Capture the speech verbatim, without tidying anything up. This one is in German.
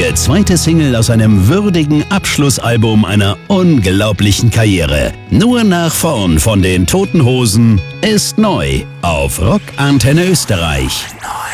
ihre zweite Single aus einem würdigen Abschlussalbum einer unglaublichen Karriere. Nur nach vorn von den Toten Hosen ist neu auf Rock Antenne Österreich. Neu.